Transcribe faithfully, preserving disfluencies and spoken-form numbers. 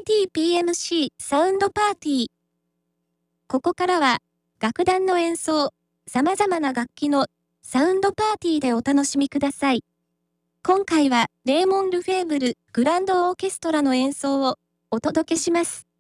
イティーピーエムシー サウンドパーティー。ここからは、楽団の演奏、様々な楽器のサウンドパーティーでお楽しみください。今回は、レーモン・ルフェーブル・グランドオーケストラの演奏をお届けします。